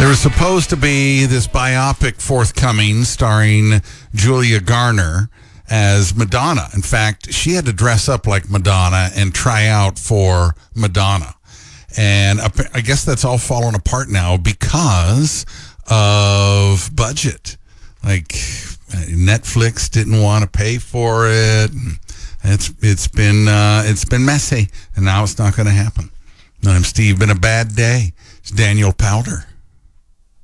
There was supposed to be this biopic forthcoming starring Julia Garner as Madonna. In fact, she had to dress up like Madonna and try out for Madonna. And I guess that's all fallen apart now because of budget. Like, Netflix didn't want to pay for it. It's been messy, and now it's not going to happen. I'm Steve. Been a bad day. It's Daniel Powder.